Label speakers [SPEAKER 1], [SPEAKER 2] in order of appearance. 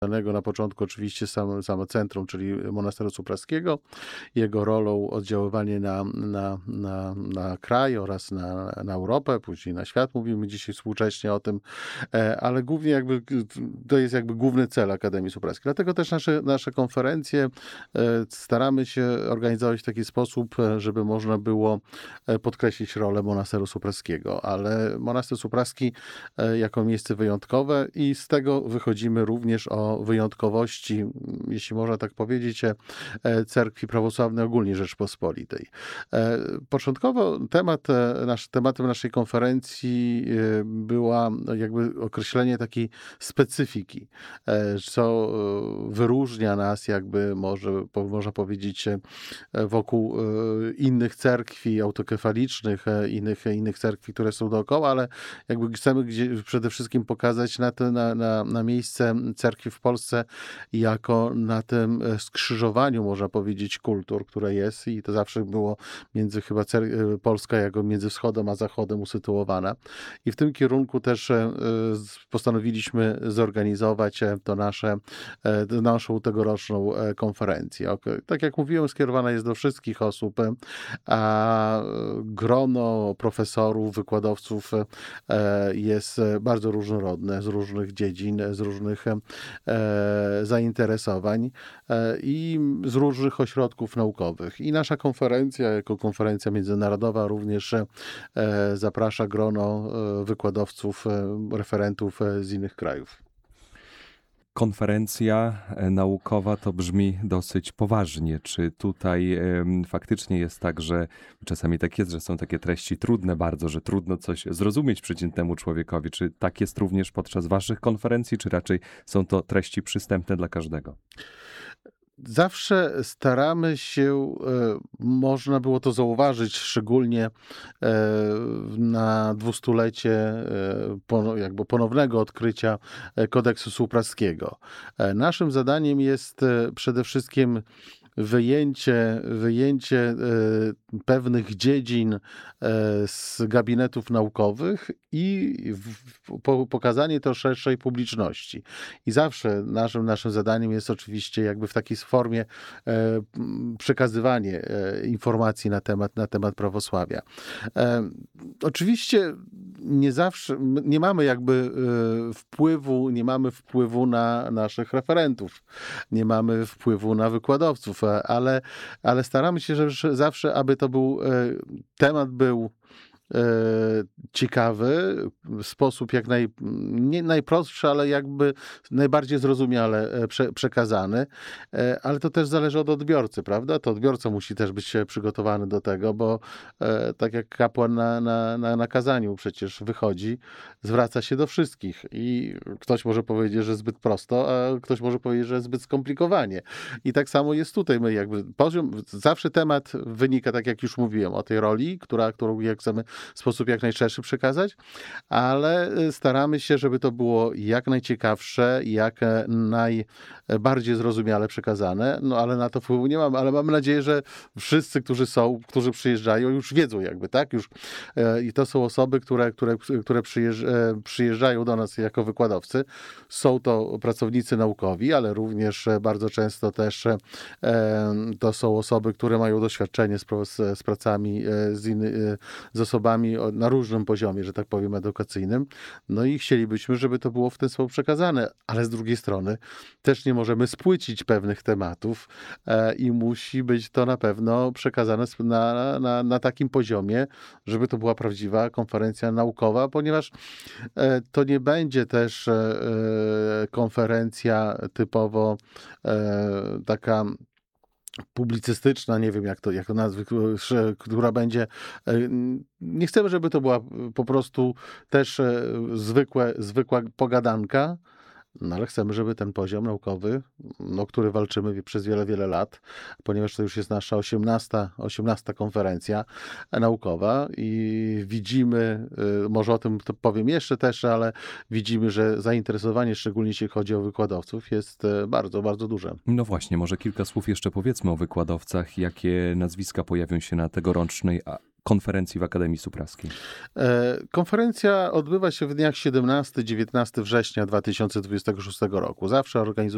[SPEAKER 1] Na początku oczywiście samo centrum, czyli Monasteru Supraskiego, jego rolą oddziaływanie na kraj oraz na Europę, później na świat, mówimy dzisiaj współcześnie o tym, ale głównie to jest główny cel Akademii Supraskiej. Dlatego też nasze konferencje staramy się organizować w taki sposób, żeby można było podkreślić rolę Monasteru Supraskiego, ale Monaster Supraski jako miejsce wyjątkowe i z tego wychodzimy również o wyjątkowości, jeśli można tak powiedzieć, cerkwi prawosławnej ogólnie Rzeczpospolitej. Początkowo tematem naszej konferencji była określenie takiej specyfiki, co wyróżnia nas można powiedzieć wokół innych cerkwi autokefalicznych, innych cerkwi, które są dookoła, ale chcemy przede wszystkim pokazać na miejsce cerkwi w Polsce jako na tym skrzyżowaniu, można powiedzieć, kultur, które jest i to zawsze było między chyba Polska między wschodem a zachodem usytuowana. I w tym kierunku też postanowiliśmy zorganizować naszą tegoroczną konferencję. Tak jak mówiłem, skierowana jest do wszystkich osób, a grono profesorów, wykładowców jest bardzo różnorodne, z różnych dziedzin, z różnych zainteresowań i z różnych ośrodków naukowych. I nasza konferencja, jako konferencja międzynarodowa, również zaprasza grono wykładowców, referentów z innych krajów.
[SPEAKER 2] Konferencja naukowa to brzmi dosyć poważnie. Czy tutaj faktycznie jest tak, że czasami tak jest, że są takie treści trudne bardzo, że trudno coś zrozumieć przeciętnemu człowiekowi? Czy tak jest również podczas waszych konferencji, czy raczej są to treści przystępne dla każdego?
[SPEAKER 1] Zawsze staramy się, można było to zauważyć, szczególnie na 200-lecie ponownego odkrycia kodeksu Supraskiego. Naszym zadaniem jest przede wszystkim wyjęcie pewnych dziedzin z gabinetów naukowych i pokazanie to szerszej publiczności. I zawsze naszym zadaniem jest oczywiście w takiej formie przekazywanie informacji na temat prawosławia. Oczywiście nie zawsze, nie mamy wpływu na naszych referentów, nie mamy wpływu na wykładowców, ale staramy się, że zawsze, aby temat był ciekawy, w sposób nie najprostszy, ale najbardziej zrozumiale przekazany, ale to też zależy od odbiorcy, prawda? To odbiorca musi też być przygotowany do tego, bo tak jak kapłan na kazaniu przecież wychodzi, zwraca się do wszystkich i ktoś może powiedzieć, że zbyt prosto, a ktoś może powiedzieć, że zbyt skomplikowanie. I tak samo jest tutaj. Zawsze temat wynika, tak jak już mówiłem, o tej roli, którą chcemy w sposób jak najszerszy przekazać, ale staramy się, żeby to było jak najciekawsze, jak najbardziej zrozumiale przekazane, ale na to wpływu nie mamy, ale mamy nadzieję, że wszyscy, którzy przyjeżdżają, już wiedzą tak? I to są osoby, które przyjeżdżają do nas jako wykładowcy. Są to pracownicy naukowi, ale również bardzo często też to są osoby, które mają doświadczenie z pracami z osobami na różnym poziomie, że tak powiem, edukacyjnym. No i chcielibyśmy, żeby to było w ten sposób przekazane, ale z drugiej strony też nie możemy spłycić pewnych tematów i musi być to na pewno przekazane na takim poziomie, żeby to była prawdziwa konferencja naukowa, ponieważ to nie będzie też konferencja typowo taka publicystyczna, nie wiem jak to nazwać, która będzie, nie chcemy, żeby to była po prostu też zwykła pogadanka, ale chcemy, żeby ten poziom naukowy, o który walczymy przez wiele, wiele lat, ponieważ to już jest nasza 18 konferencja naukowa i widzimy, może o tym to powiem jeszcze też, ale widzimy, że zainteresowanie, szczególnie jeśli chodzi o wykładowców, jest bardzo, bardzo duże.
[SPEAKER 2] No właśnie, może kilka słów jeszcze powiedzmy o wykładowcach. Jakie nazwiska pojawią się na tegorocznej konferencji w Akademii Supraskiej?
[SPEAKER 1] Konferencja odbywa się w dniach 17-19 września 2026 roku. Zawsze organizuje